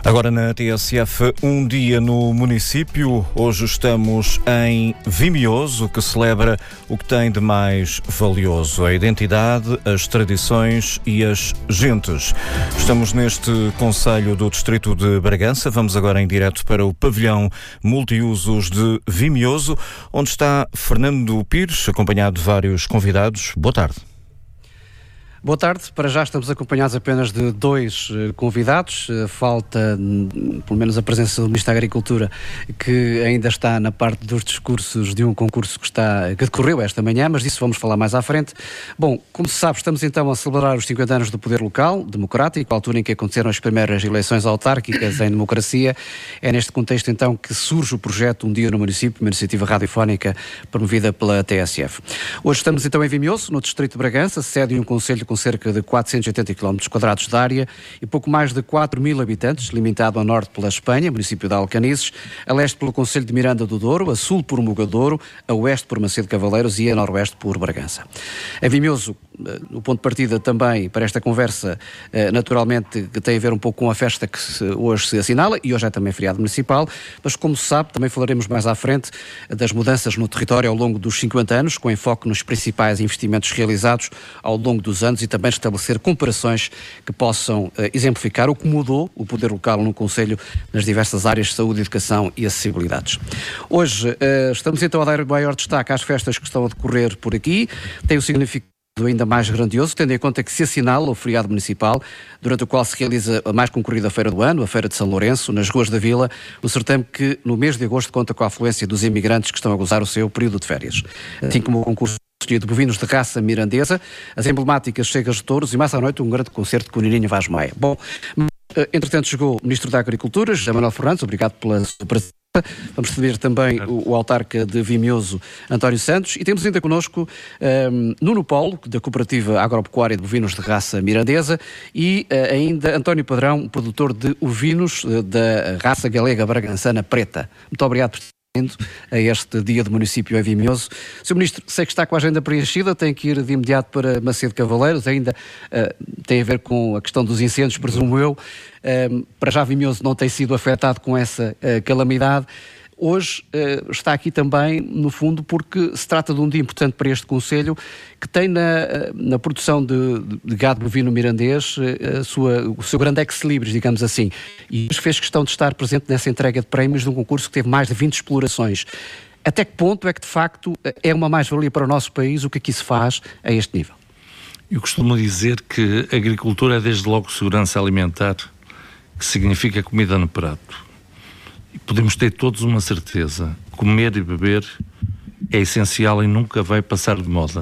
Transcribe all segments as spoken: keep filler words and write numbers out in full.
Agora na T S F, um dia no município. Hoje estamos em Vimioso, que celebra o que tem de mais valioso: a identidade, as tradições e as gentes. Estamos neste concelho do distrito de Bragança. Vamos agora em direto para o pavilhão multiusos de Vimioso, onde está Fernando Pires, acompanhado de vários convidados. Boa tarde. Boa tarde. Para já estamos acompanhados apenas de dois uh, convidados. Uh, falta, um, pelo menos, a presença do Ministro da Agricultura, que ainda está na parte dos discursos de um concurso que, está, que decorreu esta manhã, mas disso vamos falar mais à frente. Bom, como se sabe, estamos então a celebrar os cinquenta anos do poder local, democrático, a altura em que aconteceram as primeiras eleições autárquicas em democracia. É neste contexto, então, que surge o projeto Um Dia no Município, uma iniciativa radiofónica promovida pela T S F. Hoje estamos então em Vimioso, no distrito de Bragança, sede de um concelho com cerca de quatrocentos e oitenta quilómetros quadrados de área e pouco mais de quatro mil habitantes, limitado a norte pela Espanha, município de Alcanices, a leste pelo concelho de Miranda do Douro, a sul por Mugadouro, a oeste por Macedo Cavaleiros e a noroeste por Bragança. Em Vimioso, o ponto de partida também para esta conversa, naturalmente, que tem a ver um pouco com a festa que hoje se assinala, e hoje é também feriado municipal, mas como se sabe, também falaremos mais à frente das mudanças no território ao longo dos cinquenta anos, com enfoque nos principais investimentos realizados ao longo dos anos e também estabelecer comparações que possam uh, exemplificar o que mudou o poder local no concelho nas diversas áreas de saúde, educação e acessibilidades. Hoje uh, estamos então a dar maior destaque às festas que estão a decorrer por aqui. Tem o significado ainda mais grandioso, tendo em conta que se assinala o feriado municipal, durante o qual se realiza a mais concorrida feira do ano, a Feira de São Lourenço, nas ruas da Vila, o certame que no mês de agosto conta com a afluência dos imigrantes que estão a gozar o seu período de férias. Assim como o concurso de bovinos de raça mirandesa, as emblemáticas chegas de touros e mais à noite um grande concerto com o Nininho Vaz Maia. Bom, entretanto chegou o Ministro da Agricultura, José Manuel Fernandes, obrigado pela sua presença. Vamos receber também o, o autarca de Vimioso, António Santos, e temos ainda connosco um, Nuno Paulo, da Cooperativa Agropecuária de Bovinos de Raça Mirandesa, e uh, ainda António Padrão, produtor de ovinos uh, da raça galega bragançana preta. Muito obrigado por vindo a este dia do município em Vimioso. senhor Ministro, sei que está com a agenda preenchida, tem que ir de imediato para Macedo Cavaleiros, ainda uh, tem a ver com a questão dos incêndios, presumo eu. Uh, para já Vimioso não tem sido afetado com essa uh, calamidade. Hoje uh, está aqui também, no fundo, porque se trata de um dia importante para este concelho, que tem na, na produção de, de gado bovino mirandês a sua, o seu grande ex-libris, digamos assim. E fez questão de estar presente nessa entrega de prémios de um concurso que teve mais de vinte explorações. Até que ponto é que, de facto, é uma mais-valia para o nosso país o que aqui se faz a este nível? Eu costumo dizer que a agricultura é desde logo segurança alimentar, que significa comida no prato. E podemos ter todos uma certeza: comer e beber é essencial e nunca vai passar de moda.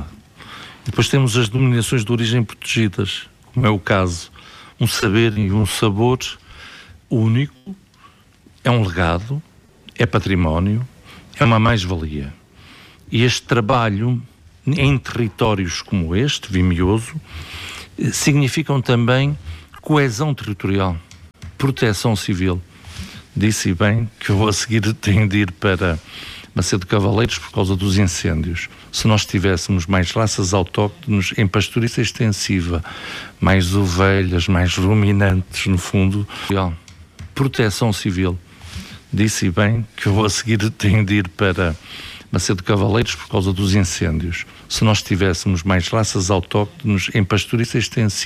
E depois temos as denominações de origem protegidas, como é o caso, um saber e um sabor único, é um legado, é património, é uma mais-valia. E este trabalho em territórios como este, Vimioso, significam também coesão territorial, proteção civil. Disse bem que eu a seguir tenho de ir para Macedo Cavaleiros por causa dos incêndios. Se nós tivéssemos mais raças autóctones em pastouriça extensiva, mais ovelhas, mais ruminantes, no fundo, proteção civil. Disse bem que eu a seguir tenho de ir para Macedo Cavaleiros por causa dos incêndios. Se nós tivéssemos mais raças autóctones em pastouriça extensiva,